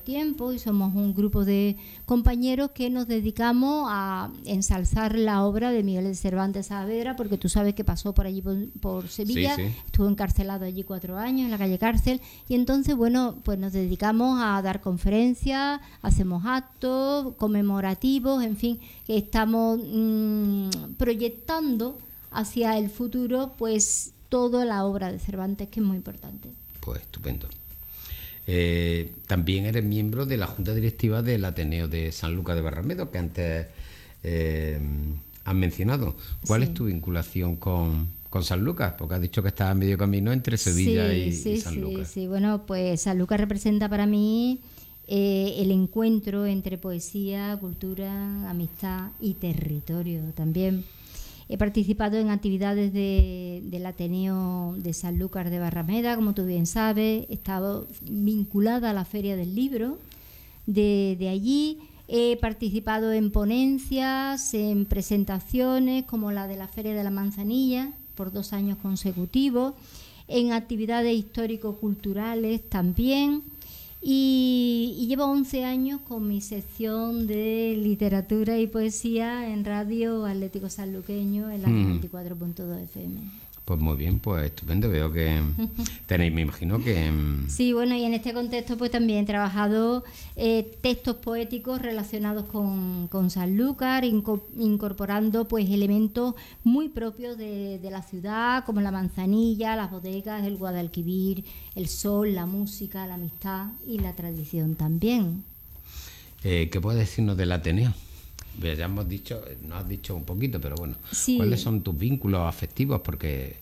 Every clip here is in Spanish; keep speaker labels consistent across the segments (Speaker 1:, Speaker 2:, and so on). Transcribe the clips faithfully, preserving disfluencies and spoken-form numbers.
Speaker 1: tiempo y somos un grupo de compañeros que nos dedicamos a ensalzar la obra de Miguel de Cervantes Saavedra, porque tú sabes que pasó por allí por, por Sevilla,
Speaker 2: sí, sí.
Speaker 1: estuvo encarcelado allí cuatro años en la calle Cárcel, y entonces, bueno, pues nos dedicamos a dar conferencias, hacemos actos conmemorativos, en fin, que estamos mmm, proyectando hacia el futuro, pues toda la obra de Cervantes, que es muy importante.
Speaker 2: Pues estupendo. Eh, también eres miembro de la Junta Directiva del Ateneo de Sanlúcar de Barrameda, que antes eh, has mencionado. ¿Cuál
Speaker 1: Sí.
Speaker 2: es tu vinculación con, con Sanlúcar? Porque has dicho que estás a medio camino entre Sevilla
Speaker 1: sí,
Speaker 2: y,
Speaker 1: sí,
Speaker 2: y Sanlúcar.
Speaker 1: Sí, sí, bueno, pues Sanlúcar representa para mí eh, el encuentro entre poesía, cultura, amistad y territorio también. He participado en actividades de, del Ateneo de Sanlúcar de Barrameda, como tú bien sabes. He estado vinculada a la Feria del Libro de, de allí. He participado en ponencias, en presentaciones, como la de la Feria de la Manzanilla, por dos años consecutivos, en actividades histórico-culturales también. Y, y llevo once años con mi sección de literatura y poesía en Radio Atlético Sanluqueño en la
Speaker 2: Mm.
Speaker 1: noventa y cuatro punto dos F M.
Speaker 2: Pues muy bien, pues estupendo. Veo que tenéis, me imagino que...
Speaker 1: Sí, bueno, y en este contexto pues también he trabajado eh, textos poéticos relacionados con, con Sanlúcar, inco- incorporando pues elementos muy propios de, de la ciudad, como la manzanilla, las bodegas, el Guadalquivir, el sol, la música, la amistad y la tradición también.
Speaker 2: Eh, ¿Qué puedes decirnos del Ateneo? Ya hemos dicho, nos has dicho un poquito, pero bueno,
Speaker 1: Sí.
Speaker 2: ¿cuáles son tus vínculos afectivos? Porque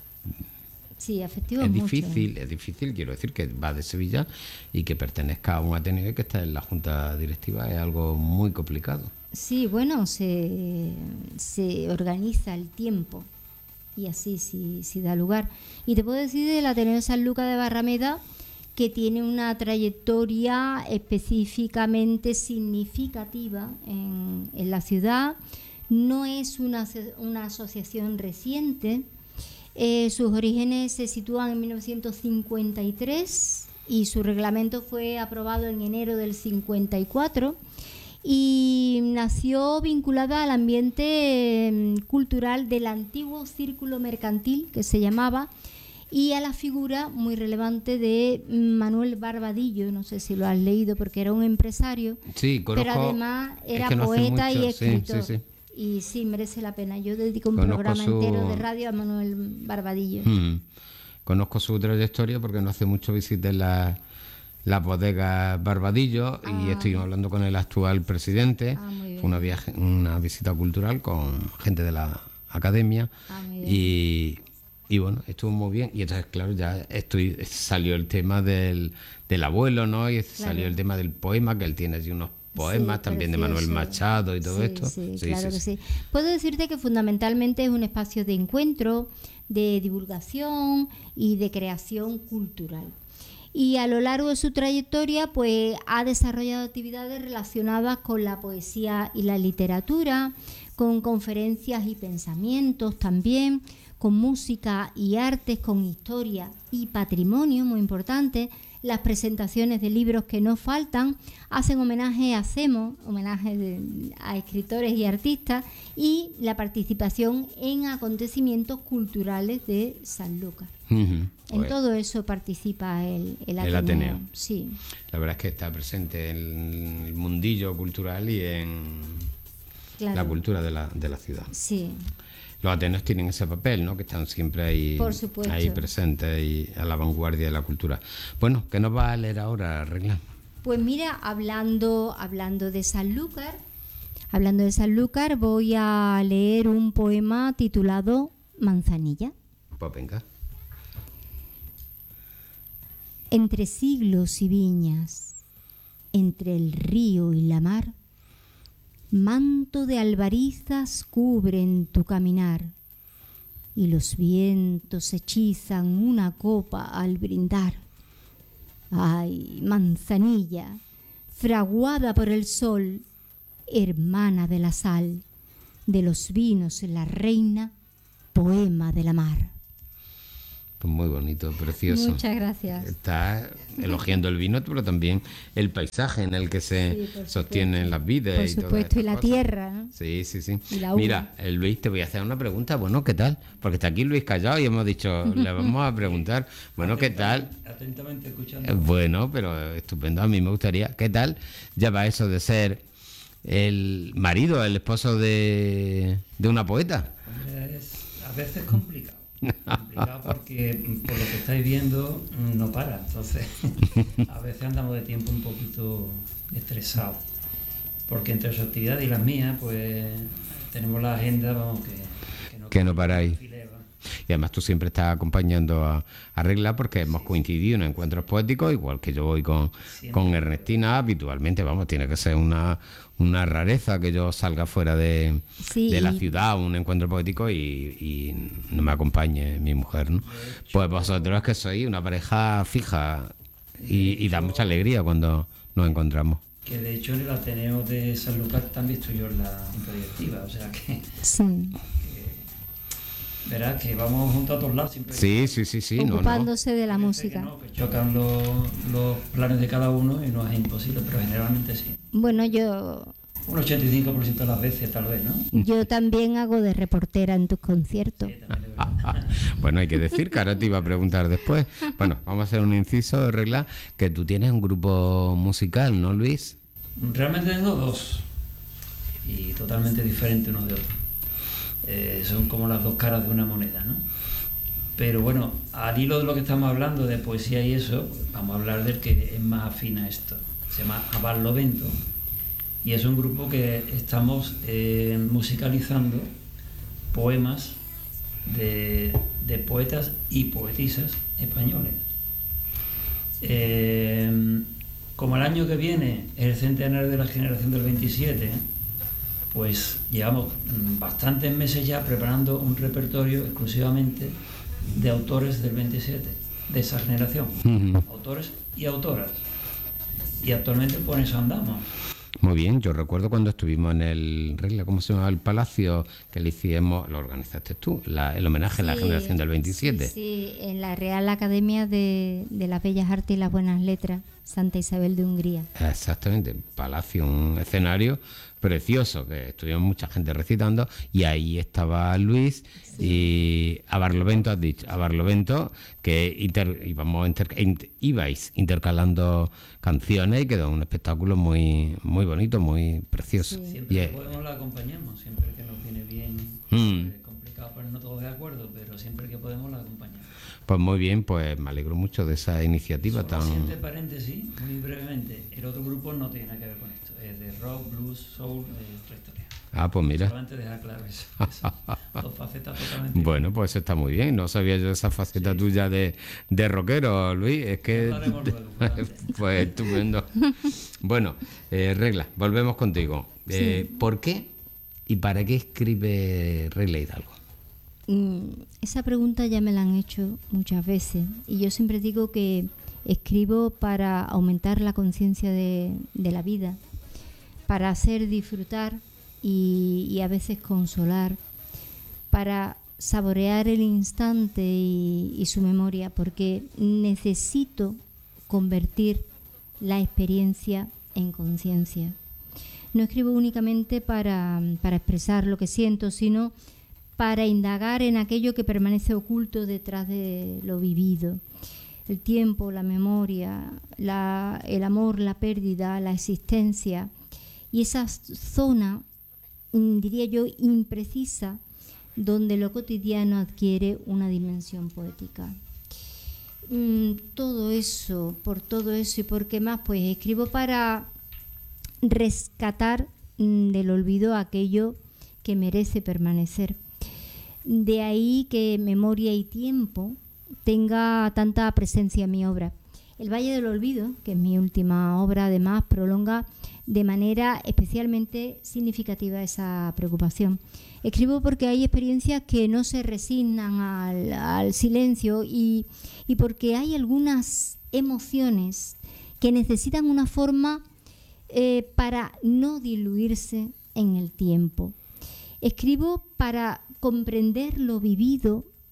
Speaker 1: Sí, afectivo
Speaker 2: es
Speaker 1: mucho.
Speaker 2: difícil, es difícil, quiero decir, que vas de Sevilla y que pertenezca a un Ateneo y que estés en la Junta Directiva, es algo muy complicado.
Speaker 1: Sí, bueno, se, se organiza el tiempo y así sí, sí da lugar. Y te puedo decir del Ateneo de Sanlúcar de Barrameda, que tiene una trayectoria específicamente significativa en, en la ciudad. No es una, una asociación reciente. Eh, sus orígenes se sitúan en mil novecientos cincuenta y tres y su reglamento fue aprobado en enero del cincuenta y cuatro, y nació vinculada al ambiente eh, cultural del antiguo círculo mercantil, que se llamaba, y a la figura muy relevante de Manuel Barbadillo. No sé si lo has leído, porque era un empresario,
Speaker 2: Sí, conozco,
Speaker 1: pero además era
Speaker 2: es que no hace
Speaker 1: poeta
Speaker 2: mucho,
Speaker 1: y escritor.
Speaker 2: Sí, sí, sí.
Speaker 1: Y sí, merece la pena. Yo dedico un
Speaker 2: Conozco
Speaker 1: programa
Speaker 2: su...
Speaker 1: entero de radio a Manuel Barbadillo.
Speaker 2: Hmm. Conozco su trayectoria porque no hace mucho visité las la bodegas Barbadillo
Speaker 1: Ah.
Speaker 2: y estoy hablando con el actual presidente.
Speaker 1: Ah, muy bien.
Speaker 2: Fue una, viaje, una visita cultural con gente de la academia.
Speaker 1: Ah, muy bien.
Speaker 2: y, y bueno, estuvo muy bien. Y entonces, claro, ya estoy salió el tema del, del abuelo, ¿no? Y salió
Speaker 1: Claro.
Speaker 2: el tema del poema, que él tiene allí unos poemas
Speaker 1: Sí,
Speaker 2: también de Manuel
Speaker 1: precioso.
Speaker 2: Machado y todo
Speaker 1: Sí,
Speaker 2: esto.
Speaker 1: Sí, claro que sí. Puedo decirte que fundamentalmente es un espacio de encuentro, de divulgación y de creación cultural. Y a lo largo de su trayectoria pues ha desarrollado actividades relacionadas con la poesía y la literatura, con conferencias y pensamientos también, con música y artes, con historia y patrimonio, muy importante. Las presentaciones de libros que no faltan, hacen homenaje a CEMO, homenaje de, a escritores y artistas, y la participación en acontecimientos culturales de Sanlúcar.
Speaker 2: Uh-huh.
Speaker 1: En
Speaker 2: Pues,
Speaker 1: todo eso participa el, el Ateneo.
Speaker 2: El Ateneo.
Speaker 1: Sí.
Speaker 2: la verdad es que está presente en el mundillo cultural y en
Speaker 1: Claro.
Speaker 2: la cultura de la, de la ciudad.
Speaker 1: Sí.
Speaker 2: Los Ateneos tienen ese papel, ¿no? Que están siempre ahí,
Speaker 1: Por supuesto.
Speaker 2: ahí presentes y a la vanguardia de la cultura. Bueno, ¿qué nos va a leer ahora, Regla?
Speaker 1: Pues mira, hablando, hablando de Sanlúcar, hablando de Sanlúcar, voy a leer un poema titulado Manzanilla.
Speaker 2: Pues venga.
Speaker 1: Entre siglos y viñas, entre el río y la mar, manto de albarizas cubren tu caminar, y los vientos hechizan una copa al brindar. Ay, manzanilla, fraguada por el sol, hermana de la sal, de los vinos la reina, poema de la mar.
Speaker 2: Pues muy bonito, precioso.
Speaker 1: Muchas gracias.
Speaker 2: Estás elogiando el vino, pero también el paisaje en el que se
Speaker 1: Sí,
Speaker 2: sostienen las vidas.
Speaker 1: Por
Speaker 2: y todas
Speaker 1: supuesto, y
Speaker 2: estas
Speaker 1: la
Speaker 2: cosas.
Speaker 1: tierra, ¿no?
Speaker 2: Sí, sí, sí.
Speaker 1: Y la uva.
Speaker 2: Mira, eh, Luis, te voy a hacer una pregunta. Bueno, ¿qué tal? Porque está aquí Luis callado y hemos dicho, le vamos a preguntar, bueno, ¿qué tal?
Speaker 3: Atentamente escuchando.
Speaker 2: Eh, Bueno, pero estupendo. A mí me gustaría, ¿qué tal? Ya va eso de ser el marido, el esposo de, de una poeta.
Speaker 3: Hombre, es a veces complicado. Complicado porque por lo que estáis viendo no para. Entonces, a veces andamos de tiempo un poquito estresados. Porque entre su actividad y las mías, pues tenemos la agenda, vamos, que, que no,
Speaker 2: Que no paráis.
Speaker 3: fileva.
Speaker 2: Y además tú siempre estás acompañando a, a Regla porque hemos coincidido en encuentros poéticos, igual que yo voy con, con Ernestina habitualmente, vamos, tiene que ser una, una rareza que yo salga fuera de,
Speaker 1: Sí,
Speaker 2: de la
Speaker 1: y-
Speaker 2: ciudad a un encuentro poético y, y no me acompañe mi mujer, ¿no? Pues vosotros es que sois una pareja fija y, y da mucha alegría cuando nos encontramos.
Speaker 3: Que de hecho en el Ateneo de San Lucas también estoy yo en la junta directiva. O sea que,
Speaker 1: Sí.
Speaker 3: verás que vamos juntos a todos lados. Siempre
Speaker 2: Sí, sí, sí, sí, no, no.
Speaker 1: Ocupándose de la
Speaker 3: Hay veces
Speaker 1: música.
Speaker 3: Que, no, que chocan los, los planes de cada uno y no es imposible, pero generalmente sí.
Speaker 1: Bueno, yo,
Speaker 3: Un ochenta y cinco por ciento de las veces, tal vez, ¿no?
Speaker 1: yo también hago de reportera en tus conciertos.
Speaker 3: Sí, también es verdad.
Speaker 2: Bueno, hay que decir que ahora te iba a preguntar después. Bueno, vamos a hacer un inciso de Regla, que tú tienes un grupo musical, ¿no, Luis?
Speaker 3: Realmente tengo dos y totalmente diferentes unos de otros. Eh, son como las dos caras de una moneda, ¿no? Pero bueno, al hilo de lo que estamos hablando de poesía y eso, vamos a hablar del que es más afín a esto. Se llama A Barlovento y es un grupo que estamos eh, musicalizando poemas de, de poetas y poetisas españoles. Eh, como el año que viene es el centenario de la generación del veintisiete, pues llevamos mm, bastantes meses ya preparando un repertorio exclusivamente de autores del veintisiete, de esa generación,
Speaker 2: Ujú.
Speaker 3: autores y autoras. Y actualmente por eso andamos.
Speaker 2: Muy bien, yo recuerdo cuando estuvimos en el Regla, ¿cómo se llama? El Palacio, que le hicimos, lo organizaste tú, la- el homenaje a la
Speaker 1: Sí,
Speaker 2: generación del veintisiete.
Speaker 1: Sí, sí, en la Real Academia de, de las Bellas Artes y las Buenas Letras, Santa Isabel de Hungría.
Speaker 2: Exactamente, Palacio, un escenario precioso, que estuvimos mucha gente recitando, y ahí estaba Luis y a Barlovento, has dicho, a Barlovento, que inter- íbamos inter- int- ibais intercalando canciones y quedó un espectáculo muy muy bonito, muy precioso.
Speaker 1: Sí.
Speaker 3: Siempre
Speaker 2: Y,
Speaker 3: que
Speaker 2: eh,
Speaker 3: podemos la acompañamos, siempre que nos viene bien.
Speaker 2: Mm.
Speaker 3: Es complicado ponernos todos de acuerdo, pero siempre que podemos la acompañamos.
Speaker 2: pues muy bien, pues me alegro mucho de esa iniciativa tan...
Speaker 3: Solamente paréntesis, muy brevemente, el otro grupo no tiene nada que ver con esto, es de rock, blues, soul, es otra historia.
Speaker 2: Ah, pues mira.
Speaker 3: Solamente dejar claro eso, eso. Dos facetas totalmente
Speaker 2: Bueno, pues está muy bien. No sabía yo esa faceta tuya de, de rockero, Luis. Es que...
Speaker 3: Hablaremos luego, adelante.
Speaker 2: Pues estupendo. Bueno, eh, Regla, volvemos contigo. Eh, ¿Por qué y para qué escribe Regla Hidalgo?
Speaker 1: Mm, Esa pregunta ya me la han hecho muchas veces y yo siempre digo que escribo para aumentar la conciencia de, de la vida, para hacer disfrutar y, y a veces consolar, para saborear el instante y, y su memoria, porque necesito convertir la experiencia en conciencia. No escribo únicamente para, para expresar lo que siento, sino para indagar en aquello que permanece oculto detrás de lo vivido. El tiempo, la memoria, la, el amor, la pérdida, la existencia y esa zona, mm, diría yo, imprecisa, donde lo cotidiano adquiere una dimensión poética. Mm, todo eso, por todo eso y por qué más, pues escribo para rescatar mm, del olvido aquello que merece permanecer. De ahí que memoria y tiempo tenga tanta presencia en mi obra. El Valle del Olvido, que es mi última obra, además prolonga de manera especialmente significativa esa preocupación. Escribo porque hay experiencias que no se resignan al, al silencio y, y porque hay algunas emociones que necesitan una forma eh, para no diluirse en el tiempo. Escribo para comprender lo vivido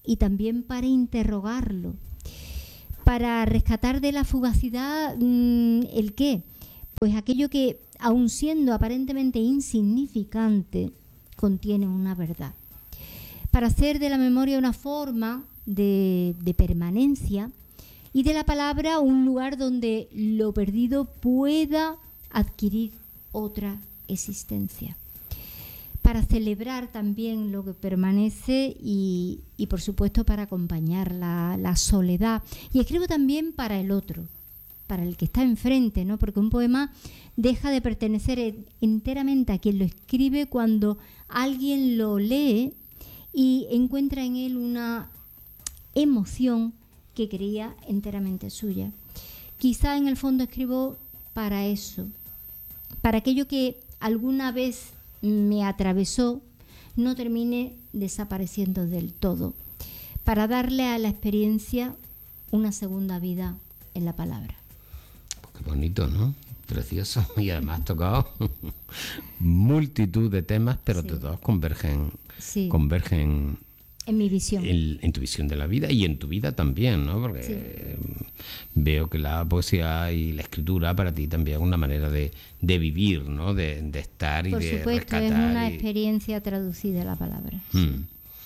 Speaker 1: y también para interrogarlo, para rescatar de la fugacidad mmm, ¿el qué? Pues aquello que, aun siendo aparentemente insignificante, contiene una verdad. Para hacer de la memoria una forma de, de permanencia y de la palabra un lugar donde lo perdido pueda adquirir otra existencia. Para celebrar también lo que permanece y, y por supuesto para acompañar la, la soledad. Y escribo también para el otro, para el que está enfrente, ¿no? Porque un poema deja de pertenecer enteramente a quien lo escribe cuando alguien lo lee y encuentra en él una emoción que creía enteramente suya. Quizá en el fondo escribo para eso, para aquello que alguna vez me atravesó no termine desapareciendo del todo, para darle a la experiencia una segunda vida en la palabra.
Speaker 2: Pues qué bonito, ¿no? Precioso. Y además has tocado multitud de temas, pero
Speaker 1: sí.
Speaker 2: todos convergen, sí. convergen
Speaker 1: en mi visión.
Speaker 2: En, en tu visión de la vida y en tu vida también, ¿no? Porque sí. veo que la poesía y la escritura para ti también es una manera de, de vivir, ¿no? De, de estar y
Speaker 1: Por
Speaker 2: de
Speaker 1: supuesto,
Speaker 2: rescatar.
Speaker 1: es una
Speaker 2: y...
Speaker 1: experiencia traducida a la palabra.
Speaker 2: Mm.
Speaker 1: Sí.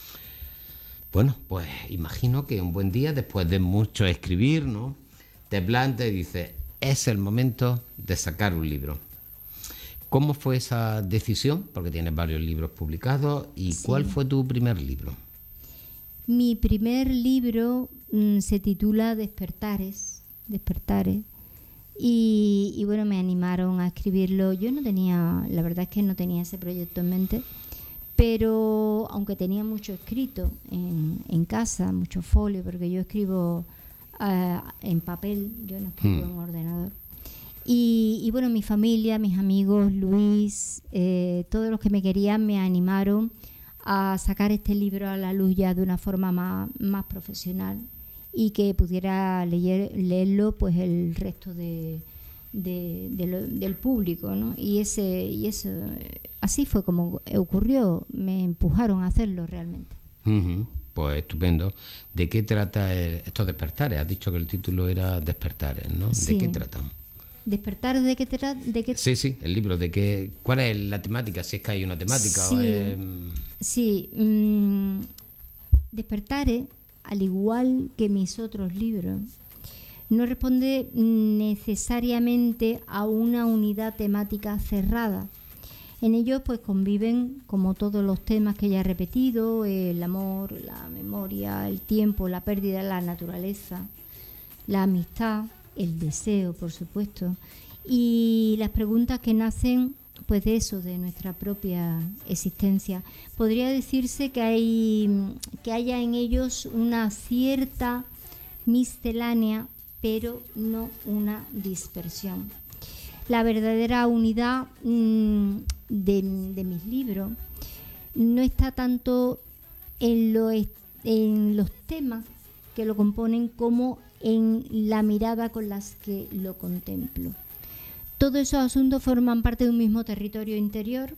Speaker 2: Bueno, pues imagino que un buen día, después de mucho escribir, ¿no? Te plantas y dices, es el momento de sacar un libro. ¿Cómo fue esa decisión? Porque tienes varios libros publicados. ¿Y sí. cuál fue tu primer libro?
Speaker 1: Mi primer libro mmm, se titula Despertares, Despertares, y, y bueno, me animaron a escribirlo. Yo no tenía, la verdad es que no tenía ese proyecto en mente, pero aunque tenía mucho escrito en, en casa, mucho folio, porque yo escribo uh, en papel, yo no escribo hmm. en ordenador. Y, y bueno, mi familia, mis amigos, Luis, eh, todos los que me querían me animaron a sacar este libro a la luz ya de una forma más, más profesional y que pudiera leer, leerlo pues el resto de, de, de lo, del público, ¿no? Y ese y eso así fue como ocurrió, me empujaron a hacerlo realmente.
Speaker 2: Uh-huh. Pues estupendo. ¿De qué trata el, estos despertares? Has dicho que el título era Despertares, ¿no?
Speaker 1: Sí.
Speaker 2: ¿De qué tratan?
Speaker 1: ¿Despertar de qué trata? De qué...
Speaker 2: Sí, sí, el libro. ¿De qué? ¿Cuál es la temática? Si es que hay una temática.
Speaker 1: Sí,
Speaker 2: o es...
Speaker 1: sí. Mmm, Despertares, al igual que mis otros libros, no responde necesariamente a una unidad temática cerrada. En ellos pues conviven como todos los temas que ya he repetido, el amor, la memoria, el tiempo, la pérdida, la naturaleza, la amistad, el deseo, por supuesto, y las preguntas que nacen pues de eso, de nuestra propia existencia. Podría decirse que hay que haya en ellos una cierta miscelánea, pero no una dispersión. La verdadera unidad mmm, de, de mis libros no está tanto en, lo, en los temas que lo componen como en la mirada con las que lo contemplo. Todos esos asuntos forman parte de un mismo territorio interior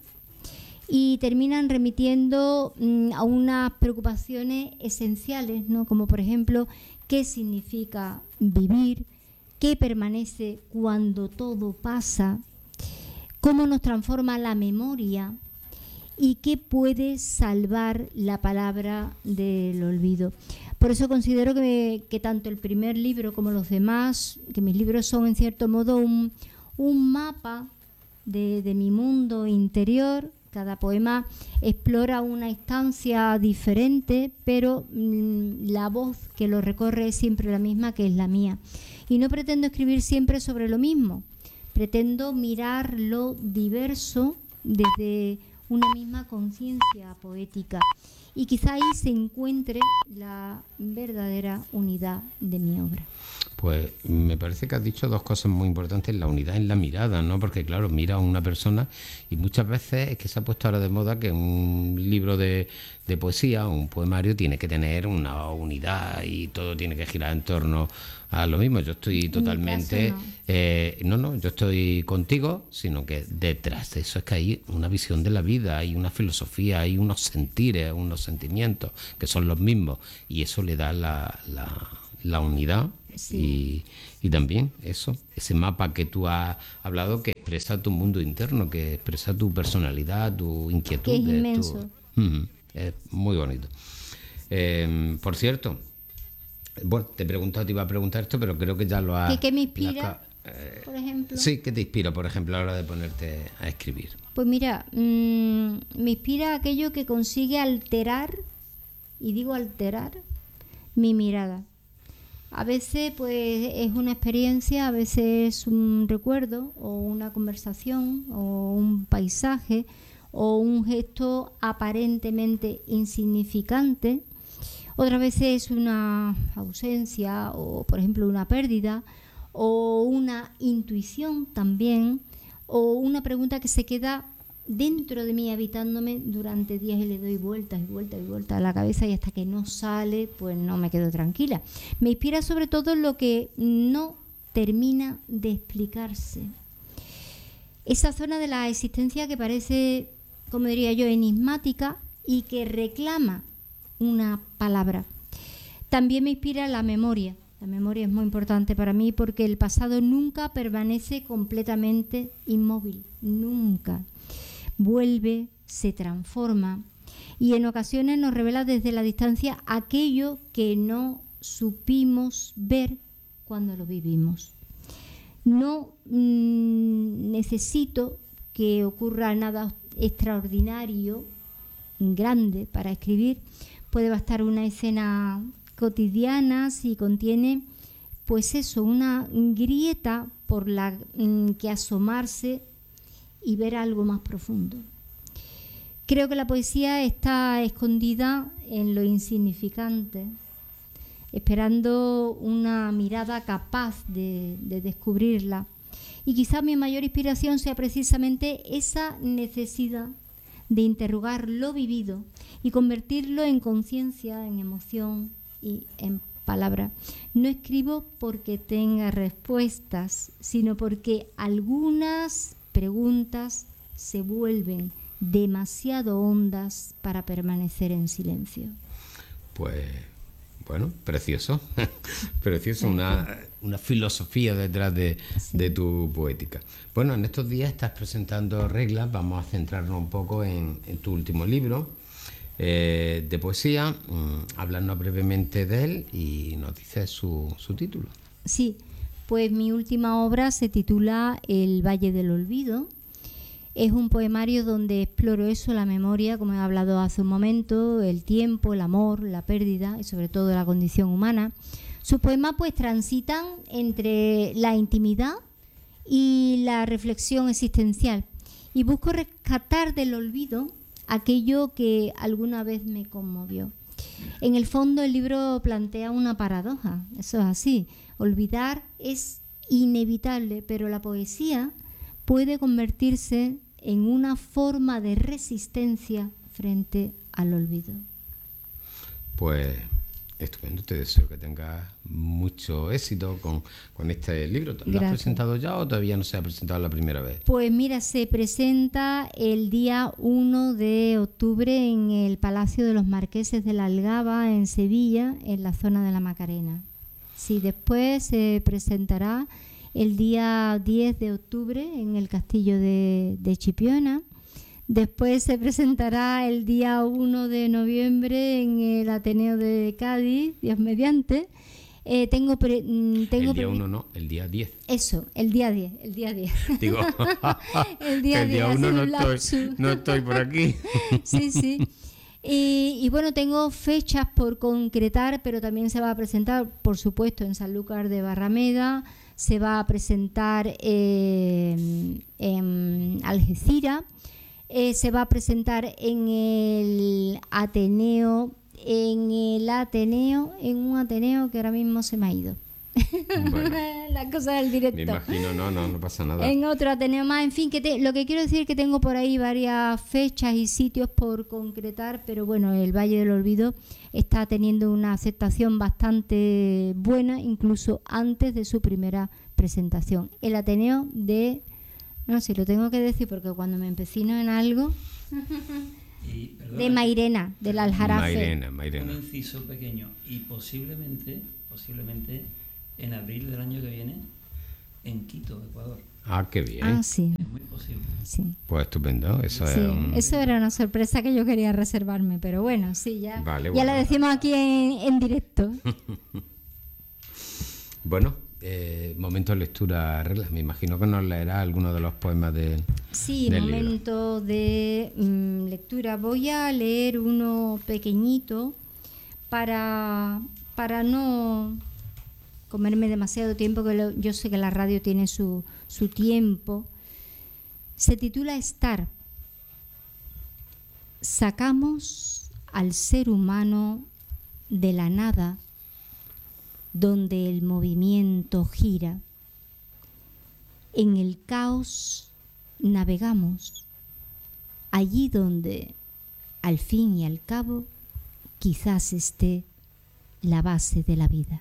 Speaker 1: y terminan remitiendo mmm, a unas preocupaciones esenciales, ¿no? Como por ejemplo, ¿qué significa vivir? ¿Qué permanece cuando todo pasa? ¿Cómo nos transforma la memoria? ¿Y qué puede salvar la palabra del olvido? Por eso considero que, que tanto el primer libro como los demás, que mis libros son en cierto modo un, un mapa de, de mi mundo interior. Cada poema explora una instancia diferente, pero mmm, la voz que lo recorre es siempre la misma, que es la mía. Y no pretendo escribir siempre sobre lo mismo. Pretendo mirar lo diverso desde una misma conciencia poética. Y quizá ahí se encuentre la verdadera unidad de mi obra.
Speaker 2: Pues me parece que has dicho dos cosas muy importantes, la unidad en la mirada, ¿no? Porque claro, mira a una persona y muchas veces es que se ha puesto ahora de moda que un libro de, de poesía o un poemario tiene que tener una unidad y todo tiene que girar en torno a lo mismo. Yo estoy totalmente...
Speaker 1: no.
Speaker 2: Eh, no, no, yo estoy contigo, sino que detrás de eso es que hay una visión de la vida, hay una filosofía, hay unos sentires, unos sentimientos que son los mismos y eso le da la, la, la unidad. Sí. Y, y también eso, ese mapa que tú has hablado que expresa tu mundo interno, que expresa tu personalidad, tu inquietud.
Speaker 1: Que es inmenso.
Speaker 2: Tu, uh-huh, es muy bonito. Eh, por cierto, bueno, te he preguntado, te iba a preguntar esto, pero creo que ya lo has...
Speaker 1: ¿Qué, qué me inspira,
Speaker 2: eh,
Speaker 1: por ejemplo?
Speaker 2: Sí, ¿qué te inspira, por ejemplo, a la hora de ponerte a escribir?
Speaker 1: Pues mira, mmm, me inspira aquello que consigue alterar, y digo alterar, mi mirada. A veces pues es una experiencia, a veces es un recuerdo o una conversación o un paisaje o un gesto aparentemente insignificante. Otras veces es una ausencia o por ejemplo una pérdida o una intuición también o una pregunta que se queda dentro de mí habitándome durante días y le doy vueltas y vueltas y vueltas a la cabeza y hasta que no sale pues no me quedo tranquila. Me inspira sobre todo lo que no termina de explicarse. Esa zona de la existencia que parece, como diría yo, enigmática y que reclama una palabra. También me inspira la memoria. La memoria es muy importante para mí porque el pasado nunca permanece completamente inmóvil, nunca. Vuelve, se transforma y en ocasiones nos revela desde la distancia aquello que no supimos ver cuando lo vivimos. No mmm, necesito que ocurra nada extraordinario, grande para escribir. Puede bastar una escena cotidiana si contiene, pues eso, una grieta por la mmm, que asomarse y ver algo más profundo. Creo que la poesía está escondida en lo insignificante, esperando una mirada capaz de, de descubrirla. Y quizá mi mayor inspiración sea precisamente esa necesidad de interrogar lo vivido y convertirlo en conciencia, en emoción y en palabra. No escribo porque tenga respuestas, sino porque algunas preguntas se vuelven demasiado hondas para permanecer en silencio.
Speaker 2: Pues bueno, precioso, precioso, una, una filosofía detrás de, sí. de tu poética. Bueno, en estos días estás presentando Reglas, vamos a centrarnos un poco en, en tu último libro eh, de poesía. Mm, háblanos brevemente de él y nos dices su, su título.
Speaker 1: Sí. Pues mi última obra se titula El Valle del Olvido. Es un poemario donde exploro eso, la memoria, como he hablado hace un momento, el tiempo, el amor, la pérdida y sobre todo la condición humana. Sus poemas pues transitan entre la intimidad y la reflexión existencial y busco rescatar del olvido aquello que alguna vez me conmovió. En el fondo el libro plantea una paradoja, eso es así. Olvidar es inevitable, pero la poesía puede convertirse en una forma de resistencia frente al olvido.
Speaker 2: Pues estupendo, te deseo que tengas mucho éxito con, con este libro. ¿Lo Gracias. has presentado ya o todavía no se ha presentado la primera vez?
Speaker 1: Pues mira, se presenta el día uno de octubre en el Palacio de los Marqueses de la Algaba, en Sevilla, en la zona de la Macarena. Sí, después se presentará el día diez de octubre en el Castillo de, de Chipiona. Después se presentará el día uno de noviembre en el Ateneo de Cádiz, Dios mediante. Eh, tengo pre, tengo
Speaker 2: el día uno no, el día diez.
Speaker 1: Eso, el día diez, el día diez.
Speaker 2: Digo,
Speaker 1: el día
Speaker 2: el día uno no estoy, no estoy por aquí.
Speaker 1: Sí, sí. Y, y bueno, tengo fechas por concretar, pero también se va a presentar, por supuesto, en Sanlúcar de Barrameda, se va a presentar eh, en Algeciras, eh, se va a presentar en el Ateneo, en el Ateneo, en un Ateneo que ahora mismo se me ha ido.
Speaker 2: Bueno,
Speaker 1: las cosas del directo.
Speaker 2: me imagino, no, no, no pasa nada.
Speaker 1: En otro Ateneo más, en fin, que te, lo que quiero decir es que tengo por ahí varias fechas y sitios por concretar, pero bueno, el Valle del Olvido está teniendo una aceptación bastante buena, incluso antes de su primera presentación. El Ateneo de, no sé, lo tengo que decir porque cuando me empecino en algo,
Speaker 3: Y, perdona,
Speaker 1: de Mairena, del Aljarafe.
Speaker 2: Mairena,
Speaker 3: un
Speaker 2: Mairena.
Speaker 3: inciso pequeño. Y posiblemente, posiblemente en abril del año que viene, en Quito, Ecuador.
Speaker 2: Ah, qué bien.
Speaker 1: Ah, sí,
Speaker 3: Es muy posible.
Speaker 1: sí.
Speaker 2: Pues estupendo, eso
Speaker 1: Sí,
Speaker 2: es un...
Speaker 1: eso era una sorpresa que yo quería reservarme, pero bueno, sí, ya,
Speaker 2: Vale,
Speaker 1: ya
Speaker 2: bueno.
Speaker 1: la decimos aquí en, en directo.
Speaker 2: Bueno, eh, momento de lectura, Reglas. Me imagino que nos leerá alguno de los poemas de,
Speaker 1: Sí,
Speaker 2: del libro.
Speaker 1: momento de mm, lectura. Voy a leer uno pequeñito para, para no comerme demasiado tiempo, que lo- yo sé que la radio tiene su, su tiempo. Se titula Estar. Sacamos al ser humano de la nada, donde el movimiento gira. En el caos navegamos, allí donde, al fin y al cabo, quizás esté la base de la vida.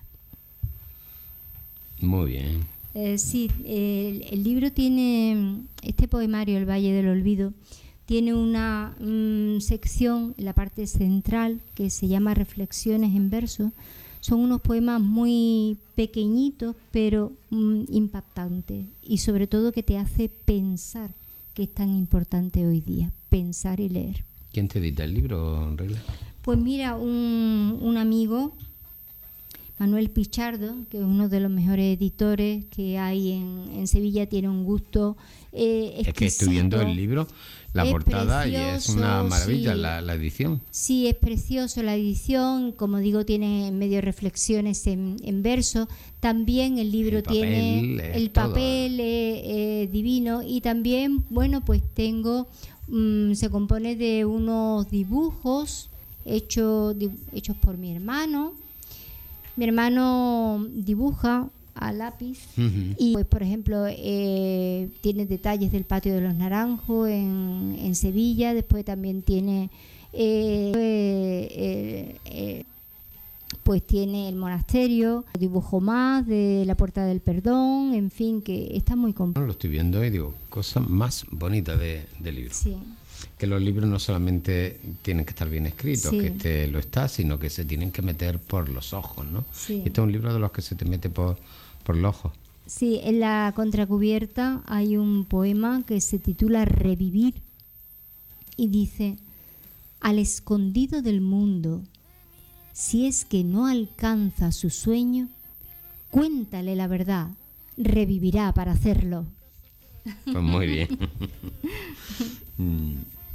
Speaker 2: Muy bien.
Speaker 1: Eh, sí, el, el libro tiene, este poemario, El Valle del Olvido, tiene una mm, sección en la parte central que se llama Reflexiones en verso. Son unos poemas muy pequeñitos, pero mm, impactantes, y sobre todo que te hace pensar, que es tan importante hoy día, pensar y leer.
Speaker 2: ¿Quién te edita el libro, Reglas?
Speaker 1: Pues mira, un, un amigo, Manuel Pichardo, que es uno de los mejores editores que hay en, en Sevilla, tiene un gusto eh,
Speaker 2: Es que estoy viendo el libro, la
Speaker 1: Es
Speaker 2: portada, y es una
Speaker 1: precioso,
Speaker 2: maravilla
Speaker 1: sí.
Speaker 2: la, la edición.
Speaker 1: Sí, es precioso la edición, como digo, tiene en medio reflexiones en, en verso. También el libro
Speaker 2: El papel,
Speaker 1: tiene
Speaker 2: es
Speaker 1: el
Speaker 2: todo.
Speaker 1: papel eh, eh, divino, y también, bueno, pues tengo, mm, se compone de unos dibujos hechos di- hechos por mi hermano. Mi hermano dibuja a lápiz.
Speaker 2: Ujú.
Speaker 1: Y pues, por ejemplo, eh, tiene detalles del Patio de los Naranjos en, en Sevilla. Después también tiene eh, eh, eh, pues tiene el monasterio, dibujo más de la Puerta del Perdón, en fin, que está muy completo.
Speaker 2: Lo estoy viendo y digo, cosa más bonita de, del libro.
Speaker 1: Sí,
Speaker 2: Que los libros no solamente tienen que estar bien escritos,
Speaker 1: Sí.
Speaker 2: que este lo está, sino que se tienen que meter por los ojos, ¿no?
Speaker 1: Sí.
Speaker 2: Este es un libro de los que se te mete por, por los ojos.
Speaker 1: sí, en la contracubierta hay un poema que se titula Revivir y dice: al escondido del mundo, si es que no alcanza su sueño, cuéntale la verdad, revivirá para hacerlo.
Speaker 2: Pues muy bien. Mm.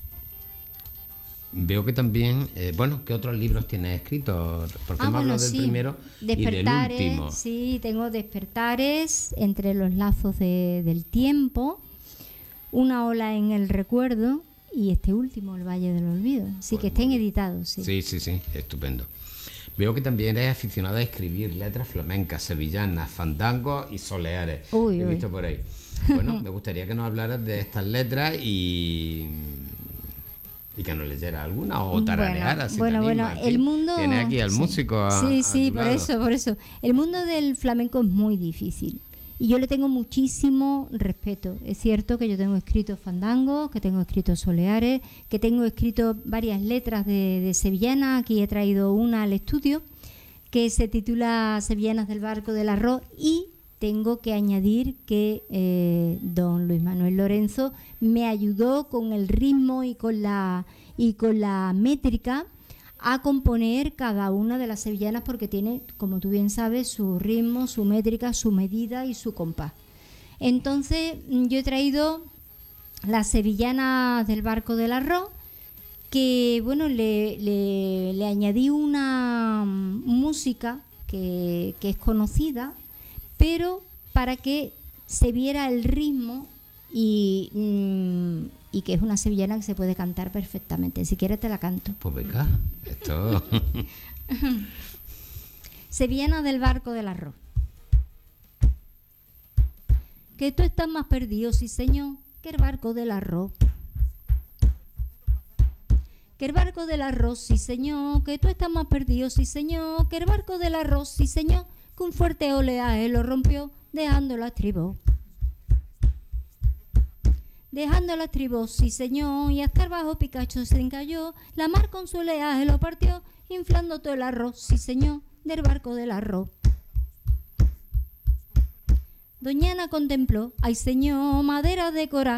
Speaker 2: Veo que también, eh, bueno, ¿qué otros libros tienes escritos? Porque
Speaker 1: Ah,
Speaker 2: hemos
Speaker 1: bueno,
Speaker 2: hablado del
Speaker 1: sí.
Speaker 2: primero y del
Speaker 1: Despertares,
Speaker 2: último.
Speaker 1: sí, tengo Despertares, Entre los lazos de- del tiempo, Una ola en el recuerdo, y este último, El Valle del Olvido. Así
Speaker 2: Pues
Speaker 1: que estén
Speaker 2: muy bien.
Speaker 1: editados, sí.
Speaker 2: Sí, sí, sí, estupendo. Veo que también eres aficionada a escribir letras flamencas, sevillanas, fandangos y soleares.
Speaker 1: Uy,
Speaker 2: He
Speaker 1: uy.
Speaker 2: visto por ahí. Bueno, me gustaría que nos hablaras de estas letras y, y que nos leyeras alguna o tararearas. si te
Speaker 1: bueno, bueno,
Speaker 2: animas, en
Speaker 1: el
Speaker 2: fin.
Speaker 1: mundo...
Speaker 2: Tienes aquí al
Speaker 1: sí.
Speaker 2: músico a,
Speaker 1: Sí,
Speaker 2: a
Speaker 1: sí,
Speaker 2: tu
Speaker 1: por
Speaker 2: lado.
Speaker 1: eso, por eso. El mundo del flamenco es muy difícil y yo le tengo muchísimo respeto. Es cierto que yo tengo escritos fandangos, que tengo escritos soleares, que tengo escrito varias letras de, de sevillana. Aquí he traído una al estudio que se titula Sevillanas del Barco del Arroz, y tengo que añadir que eh, don Luis Manuel Lorenzo me ayudó con el ritmo y con la y con la métrica a componer cada una de las sevillanas, porque tiene, como tú bien sabes, su ritmo, su métrica, su medida y su compás. Entonces yo he traído las sevillanas del Barco del Arroz, que bueno, le, le, le añadí una mm, música que, que es conocida, pero para que se viera el ritmo y, mm, y que es una sevillana que se puede cantar perfectamente. Si quieres te la canto.
Speaker 2: Pues venga, esto...
Speaker 1: Sevillana del Barco del Arroz. que tú estás más perdido, sí señor, que el barco del arroz. Que el barco del arroz, sí señor, que tú estás más perdido, sí señor, que el barco del arroz, sí señor, que un fuerte oleaje lo rompió, dejando la estribó. Dejando la estribó, sí señor, y hasta el bajo Picacho se encalló, la mar con su oleaje lo partió, inflando todo el arroz, sí señor, del barco del arroz. Doña Ana contempló, ay señor, madera de coral,